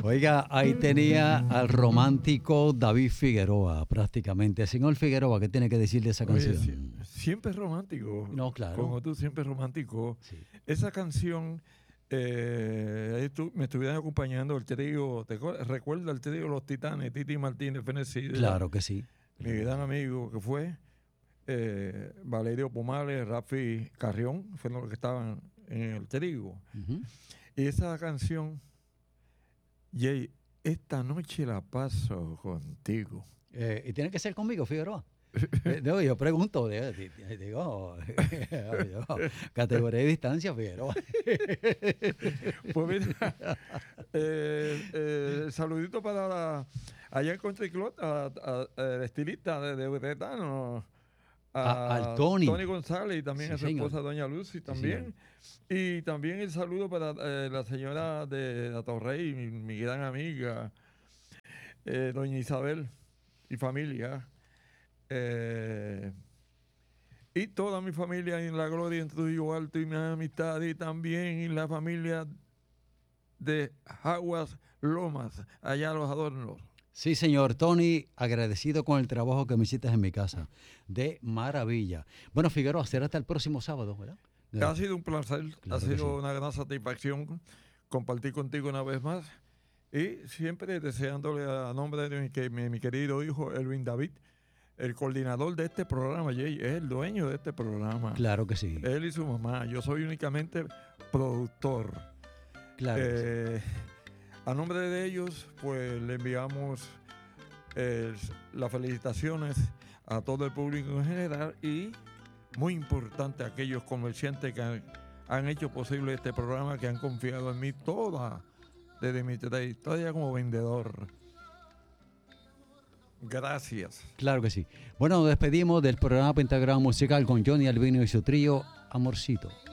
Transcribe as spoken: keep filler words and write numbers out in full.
Oiga, ahí tenía al romántico David Figueroa, prácticamente. Señor Figueroa, ¿qué tiene que decir de esa Oye, canción? sie- siempre romántico. No, claro. Como tú, siempre romántico. Sí. Esa canción, eh, ahí tú- me estuvieran acompañando el trío, ¿te acuerdas? ¿Recuerda el trío Los Titanes, Titi Martínez, Fenecido? Claro que sí. Mi gran amigo que fue eh, Valerio Pomales, Rafi Carrión, fueron los que estaban en el trío. Ujú. Y esa canción, Jay, esta noche la paso contigo. Eh, ¿Y tiene que ser conmigo, Figueroa? Eh, no, yo pregunto, digo, digo, digo, categoría de distancia, Figueroa. Pues mira, eh, eh, saludito para la, allá en Country Club, a- a- a- el estilista de, de Uretano, A- al Tony. González y también Sí, a su señor. esposa Doña Lucy Sí, también. Y también el saludo para eh, la señora de la Torrey, mi, mi gran amiga, eh, Doña Isabel y familia. Eh, y toda mi familia en La Gloria, en Trujillo Alto, y mi amistad, y también y la familia de Aguas Lomas, allá Los Adornos. Sí, señor Tony, agradecido con el trabajo que me hiciste en mi casa. De maravilla. Bueno, Figueroa, será hasta el próximo sábado, ¿verdad? Ha sido un placer, Claro ha que sido sí. una gran satisfacción compartir contigo una vez más. Y siempre deseándole a nombre de mi, que- mi, mi querido hijo Elvin David, el coordinador de este programa, Jay, es el dueño de este programa. Claro que sí. Él y su mamá. Yo soy únicamente productor. Claro que sí. Eh, a nombre de ellos, pues le enviamos eh, las felicitaciones a todo el público en general y, muy importante, a aquellos comerciantes que han, han hecho posible este programa, que han confiado en mí toda, desde mi trayectoria como vendedor. Gracias. Claro que sí. Bueno, nos despedimos del programa Pentagrama Musical con Johnny Albino y su trío Amorcito.